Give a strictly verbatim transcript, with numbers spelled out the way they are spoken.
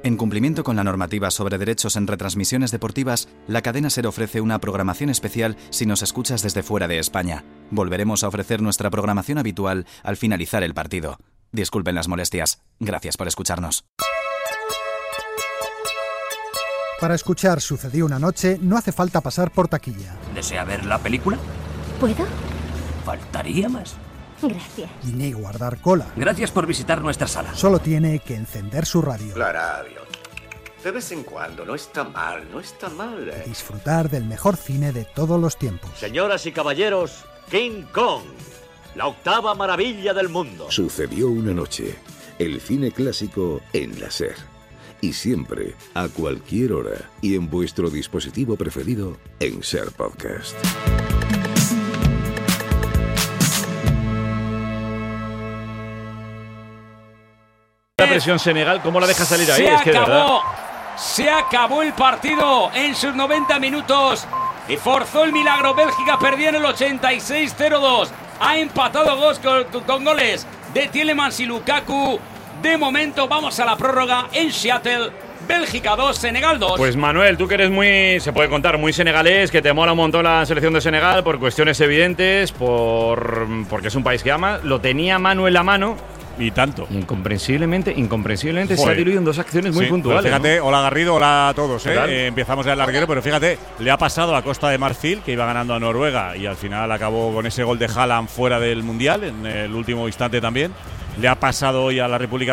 En cumplimiento con la normativa sobre derechos en retransmisiones deportivas, la cadena SER ofrece una programación especial si nos escuchas desde fuera de España. Volveremos a ofrecer nuestra programación habitual al finalizar el partido. Disculpen las molestias. Gracias por escucharnos. Para escuchar Sucedió una noche no hace falta pasar por taquilla. ¿Desea ver la película? ¿Puedo? Faltaría más. Gracias. Ni guardar cola. Gracias por visitar nuestra sala. Solo tiene que encender su radio. La radio. De vez en cuando, no está mal, no está mal. Y disfrutar del mejor cine de todos los tiempos. Señoras y caballeros, King Kong, la octava maravilla del mundo. Sucedió una noche. El cine clásico en la SER. Y siempre, a cualquier hora y en vuestro dispositivo preferido en SER Podcast. La presión Senegal, ¿cómo la deja salir ahí? Se Es que, acabó, se acabó el partido en sus noventa minutos y forzó el milagro. Bélgica perdió en el ochenta y seis cero dos. Ha empatado dos con, con goles de Tielemans y Lukaku. De momento vamos a la prórroga en Seattle. Bélgica dos, Senegal dos. Pues Manuel, tú que eres muy, se puede contar, muy senegalés, que te mola un montón la selección de Senegal por cuestiones evidentes, por porque es un país que ama. Lo tenía Manuel a mano. Y tanto. Incomprensiblemente, incomprensiblemente Joder. se ha diluido en dos acciones muy sí, puntuales. Fíjate, ¿no? Hola Garrido, hola a todos. ¿eh? Eh, empezamos ya el larguero, pero fíjate, le ha pasado a Costa de Marfil, que iba ganando a Noruega y al final acabó con ese gol de Haaland fuera del Mundial, en el último instante también. Le ha pasado hoy a la República